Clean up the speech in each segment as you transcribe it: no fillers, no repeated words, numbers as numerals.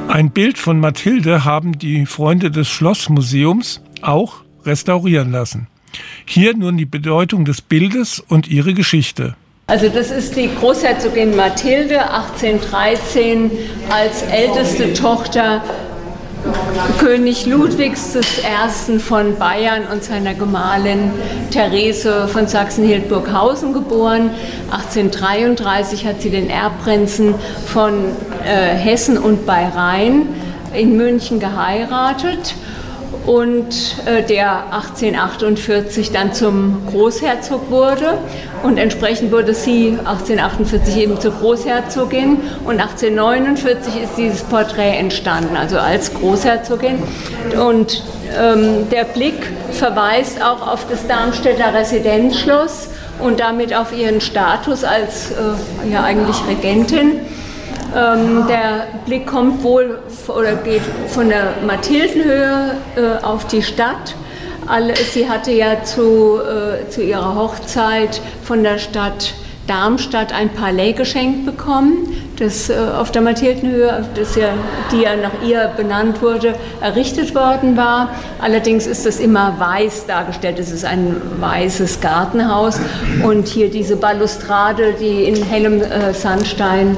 Ein Bild von Mathilde haben die Freunde des Schlossmuseums auch restaurieren lassen. Hier nun die Bedeutung des Bildes und ihre Geschichte. Also das ist die Großherzogin Mathilde, 1813 als älteste Tochter König Ludwigs I. von Bayern und seiner Gemahlin Therese von Sachsen-Hildburghausen geboren. 1833 hat sie den Erbprinzen von Hessen und bei Rhein in München geheiratet und der 1848 dann zum Großherzog wurde. Und entsprechend wurde sie 1848 eben zur Großherzogin und 1849 ist dieses Porträt entstanden, also als Großherzogin. Und der Blick verweist auch auf das Darmstädter Residenzschloss und damit auf ihren Status als ja eigentlich Regentin. Der Blick kommt wohl oder geht von der Mathildenhöhe auf die Stadt. Sie hatte ja zu ihrer Hochzeit von der Stadt Darmstadt ein Palais geschenkt bekommen, das auf der Mathildenhöhe, die ja nach ihr benannt wurde, errichtet worden war. Allerdings ist das immer weiß dargestellt. Es ist ein weißes Gartenhaus und hier diese Balustrade, die in hellem Sandstein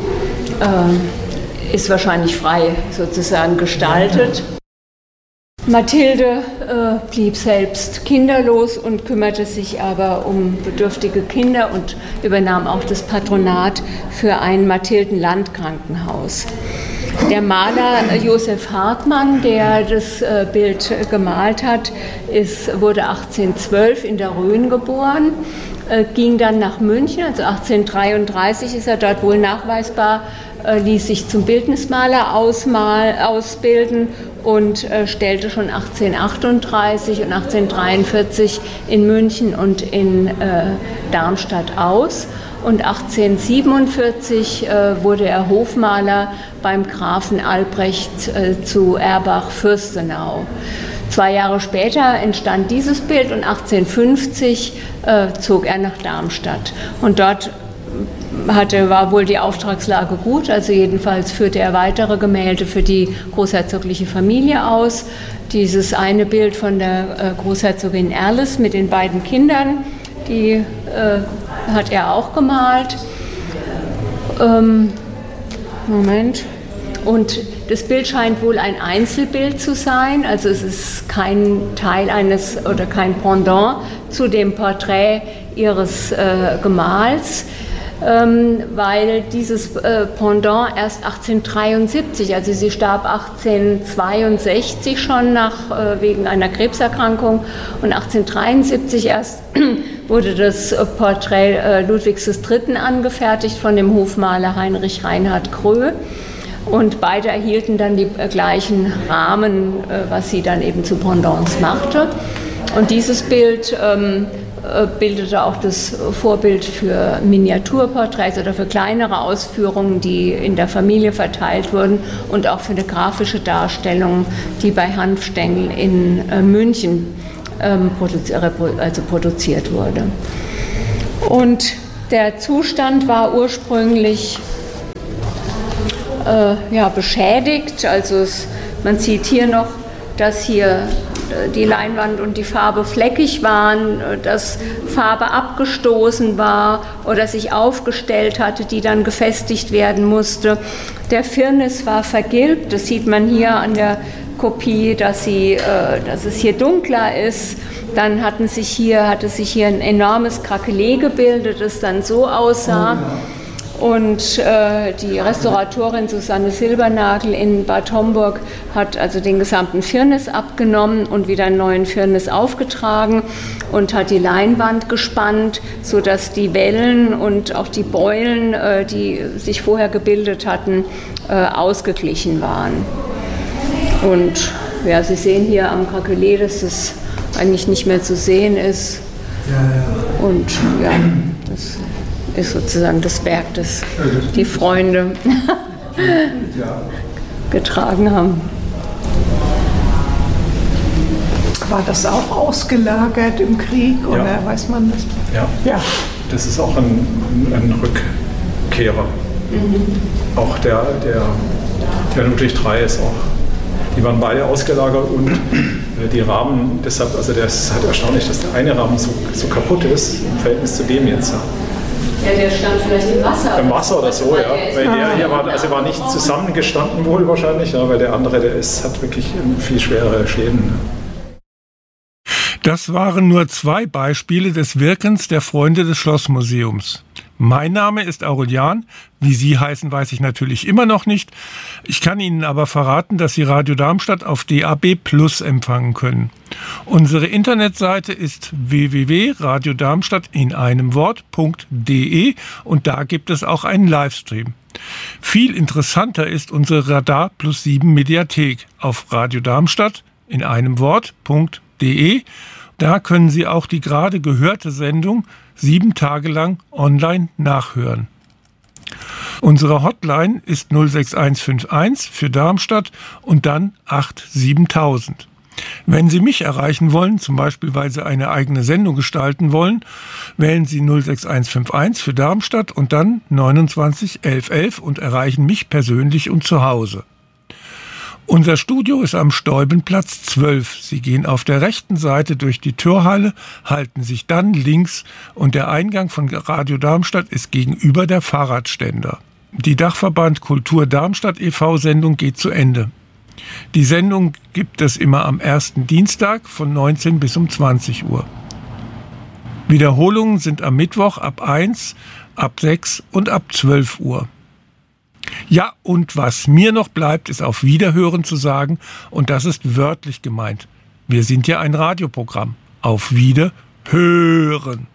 ist wahrscheinlich frei sozusagen gestaltet. Mathilde blieb selbst kinderlos und kümmerte sich aber um bedürftige Kinder und übernahm auch das Patronat für ein Mathilden-Landkrankenhaus. Der Maler Josef Hartmann, der das Bild gemalt hat, wurde 1812 in der Rhön geboren, ging dann nach München, also 1833 ist er dort wohl nachweisbar, ließ sich zum Bildnismaler ausbilden und stellte schon 1838 und 1843 in München und in Darmstadt aus. Und 1847 wurde er Hofmaler beim Grafen Albrecht zu Erbach-Fürstenau. 2 Jahre später entstand dieses Bild und 1850 zog er nach Darmstadt. Und dort war wohl die Auftragslage gut, also jedenfalls führte er weitere Gemälde für die großherzogliche Familie aus. Dieses eine Bild von der Großherzogin Erles mit den beiden Kindern, die hat er auch gemalt. Moment. Und das Bild scheint wohl ein Einzelbild zu sein, also es ist kein Teil oder kein Pendant zu dem Porträt ihres Gemahls, weil dieses Pendant erst 1873, also sie starb 1862 schon wegen einer Krebserkrankung und 1873 erst wurde das Porträt Ludwigs III. Angefertigt von dem Hofmaler Heinrich Reinhard Kröh. Und beide erhielten dann die gleichen Rahmen, was sie dann eben zu Pendants machte. Und dieses Bild bildete auch das Vorbild für Miniaturporträts oder für kleinere Ausführungen, die in der Familie verteilt wurden und auch für eine grafische Darstellung, die bei Hanfstengel in München produziert wurde. Und der Zustand war ursprünglich beschädigt. Also man sieht hier noch, dass hier die Leinwand und die Farbe fleckig waren, dass Farbe abgestoßen war oder sich aufgestellt hatte, die dann gefestigt werden musste. Der Firnis war vergilbt, das sieht man hier an der Kopie, dass es hier dunkler ist. Dann hatte sich hier ein enormes Krakelé gebildet, das dann so aussah. Und die Restauratorin Susanne Silbernagel in Bad Homburg hat also den gesamten Firnis abgenommen und wieder einen neuen Firnis aufgetragen und hat die Leinwand gespannt, sodass die Wellen und auch die Beulen, die sich vorher gebildet hatten, ausgeglichen waren. Und ja, Sie sehen hier am Krakelé, dass es eigentlich nicht mehr zu sehen ist. Und ja, das ist sozusagen das Werk, das die Freunde getragen haben. War das auch ausgelagert im Krieg oder weiß man das? Ja. Das ist auch ein Rückkehrer. Auch der Der Ludwig III ist auch. Die waren beide ausgelagert und die Rahmen, deshalb, also das ist halt erstaunlich, dass der eine Rahmen so kaputt ist im Verhältnis zu dem jetzt. Ja, der stand vielleicht im Wasser. Im Wasser oder so, ja. Weil der hier war nicht zusammengestanden wohl wahrscheinlich, ja, weil der andere, hat wirklich viel schwerere Schäden. Das waren nur 2 Beispiele des Wirkens der Freunde des Schlossmuseums. Mein Name ist Aurelian. Wie Sie heißen, weiß ich natürlich immer noch nicht. Ich kann Ihnen aber verraten, dass Sie Radio Darmstadt auf DAB+ empfangen können. Unsere Internetseite ist www.radiodarmstadt in einem Wort.de und da gibt es auch einen Livestream. Viel interessanter ist unsere Radar Plus 7 Mediathek auf Radio Darmstadt in einem Wort.de. Da können Sie auch die gerade gehörte Sendung 7 Tage lang online nachhören. Unsere Hotline ist 06151 für Darmstadt und dann 87000. Wenn Sie mich erreichen wollen, zum Beispiel weil Sie eine eigene Sendung gestalten wollen, wählen Sie 06151 für Darmstadt und dann 29 11 11 und erreichen mich persönlich und zu Hause. Unser Studio ist am Steubenplatz 12. Sie gehen auf der rechten Seite durch die Türhalle, halten sich dann links und der Eingang von Radio Darmstadt ist gegenüber der Fahrradständer. Die Dachverband Kultur Darmstadt e.V. Sendung geht zu Ende. Die Sendung gibt es immer am ersten Dienstag von 19 bis um 20 Uhr. Wiederholungen sind am Mittwoch ab 1, ab 6 und ab 12 Uhr. Ja, und was mir noch bleibt, ist auf Wiederhören zu sagen, und das ist wörtlich gemeint. Wir sind ja ein Radioprogramm. Auf Wiederhören.